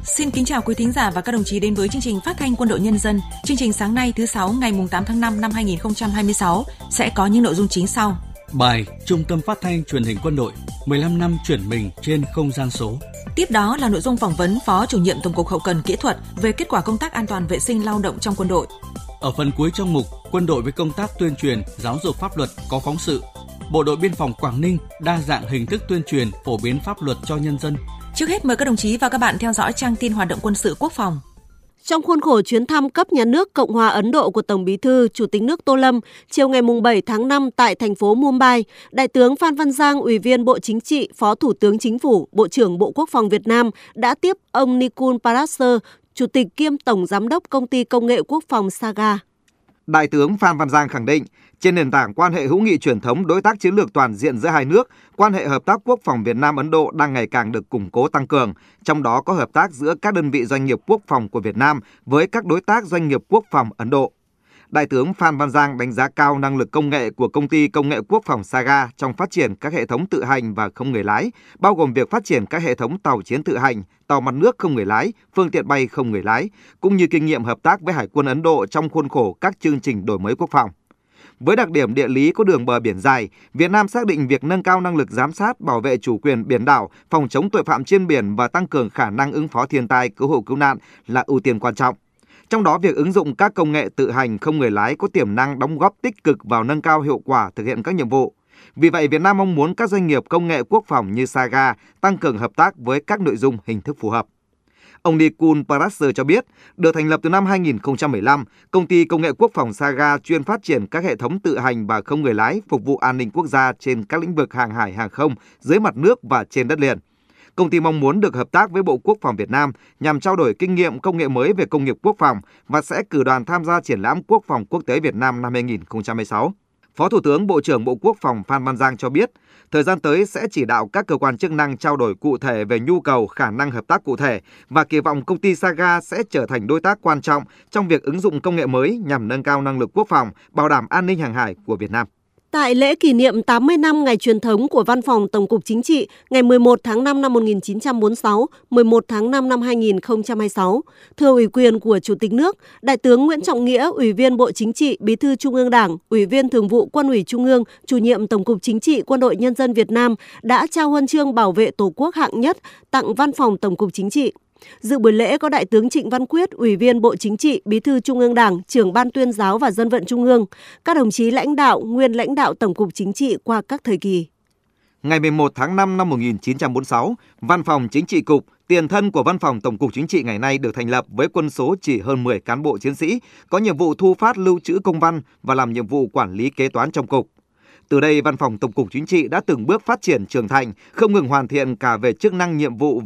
Xin kính chào quý thính giả và các đồng chí đến với chương trình phát thanh Quân đội Nhân dân. Chương trình sáng nay thứ 6 ngày 8 tháng 5 năm 2026 sẽ có những nội dung chính sau. Bài Trung tâm Phát thanh Truyền hình Quân đội 15 năm chuyển mình trên không gian số. Tiếp đó là nội dung phỏng vấn Phó Chủ nhiệm Tổng cục Hậu cần Kỹ thuật về kết quả công tác an toàn vệ sinh lao động trong quân đội. Ở phần cuối trong mục Quân đội với công tác tuyên truyền, giáo dục pháp luật có phóng sự. Bộ đội Biên phòng Quảng Ninh đa dạng hình thức tuyên truyền, phổ biến pháp luật cho nhân dân. Trước hết mời các đồng chí và các bạn theo dõi trang tin hoạt động quân sự quốc phòng. Trong khuôn khổ chuyến thăm cấp nhà nước Cộng hòa Ấn Độ của Tổng Bí thư, Chủ tịch nước Tô Lâm, chiều ngày 7 tháng 5 tại thành phố Mumbai, Đại tướng Phan Văn Giang, Ủy viên Bộ Chính trị, Phó Thủ tướng Chính phủ, Bộ trưởng Bộ Quốc phòng Việt Nam đã tiếp ông Nikul Parasar, Chủ tịch kiêm Tổng Giám đốc Công ty Công nghệ Quốc phòng Saga. Đại tướng Phan Văn Giang khẳng định, trên nền tảng quan hệ hữu nghị truyền thống, đối tác chiến lược toàn diện giữa hai nước, quan hệ hợp tác quốc phòng Việt Nam-Ấn Độ đang ngày càng được củng cố tăng cường, trong đó có hợp tác giữa các đơn vị doanh nghiệp quốc phòng của Việt Nam với các đối tác doanh nghiệp quốc phòng Ấn Độ. Đại tướng Phan Văn Giang đánh giá cao năng lực công nghệ của Công ty Công nghệ Quốc phòng Saga trong phát triển các hệ thống tự hành và không người lái, bao gồm việc phát triển các hệ thống tàu chiến tự hành, tàu mặt nước không người lái, phương tiện bay không người lái, cũng như kinh nghiệm hợp tác với Hải quân Ấn Độ trong khuôn khổ các chương trình đổi mới quốc phòng. Với đặc điểm địa lý có đường bờ biển dài, Việt Nam xác định việc nâng cao năng lực giám sát, bảo vệ chủ quyền biển đảo, phòng chống tội phạm trên biển và tăng cường khả năng ứng phó thiên tai, cứu hộ cứu nạn là ưu tiên quan trọng. Trong đó, việc ứng dụng các công nghệ tự hành không người lái có tiềm năng đóng góp tích cực vào nâng cao hiệu quả thực hiện các nhiệm vụ. Vì vậy, Việt Nam mong muốn các doanh nghiệp công nghệ quốc phòng như Saga tăng cường hợp tác với các nội dung hình thức phù hợp. Ông Nikul Parasar cho biết, được thành lập từ năm 2015, Công ty Công nghệ Quốc phòng Saga chuyên phát triển các hệ thống tự hành và không người lái phục vụ an ninh quốc gia trên các lĩnh vực hàng hải, hàng không, dưới mặt nước và trên đất liền. Công ty mong muốn được hợp tác với Bộ Quốc phòng Việt Nam nhằm trao đổi kinh nghiệm công nghệ mới về công nghiệp quốc phòng và sẽ cử đoàn tham gia triển lãm quốc phòng quốc tế Việt Nam năm 2026. Phó Thủ tướng Bộ trưởng Bộ Quốc phòng Phan Văn Giang cho biết, thời gian tới sẽ chỉ đạo các cơ quan chức năng trao đổi cụ thể về nhu cầu, khả năng hợp tác cụ thể và kỳ vọng công ty Saga sẽ trở thành đối tác quan trọng trong việc ứng dụng công nghệ mới nhằm nâng cao năng lực quốc phòng, bảo đảm an ninh hàng hải của Việt Nam. Tại lễ kỷ niệm 80 năm ngày truyền thống của Văn phòng Tổng cục Chính trị ngày 11 tháng 5 năm 1946, 11 tháng 5 năm 2026, thừa ủy quyền của Chủ tịch nước, Đại tướng Nguyễn Trọng Nghĩa, Ủy viên Bộ Chính trị, Bí thư Trung ương Đảng, Ủy viên Thường vụ Quân ủy Trung ương, Chủ nhiệm Tổng cục Chính trị Quân đội Nhân dân Việt Nam đã trao huân chương bảo vệ Tổ quốc hạng nhất tặng Văn phòng Tổng cục Chính trị. Dự buổi lễ có Đại tướng Trịnh Văn Quyết, Ủy viên Bộ Chính trị, Bí thư Trung ương Đảng, Trưởng Ban Tuyên giáo và Dân vận Trung ương, các đồng chí lãnh đạo, nguyên lãnh đạo Tổng cục Chính trị qua các thời kỳ. Ngày 11 tháng 5 năm 1946, Văn phòng Chính trị Cục, tiền thân của Văn phòng Tổng cục Chính trị ngày nay được thành lập với quân số chỉ hơn 10 cán bộ chiến sĩ, có nhiệm vụ thu phát lưu trữ công văn và làm nhiệm vụ quản lý kế toán trong cục. Từ đây, Văn phòng Tổng cục Chính trị đã từng bước phát triển trưởng thành, không ngừng hoàn thiện cả về chức năng nhiệm vụ